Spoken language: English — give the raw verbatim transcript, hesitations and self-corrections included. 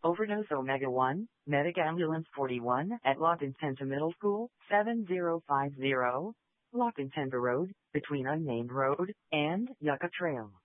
Overdose Omega one, Medic Ambulance forty-one at La Contenta Middle School, seven zero five zero, La Contenta Road, between Unnamed Road and Yucca Trail.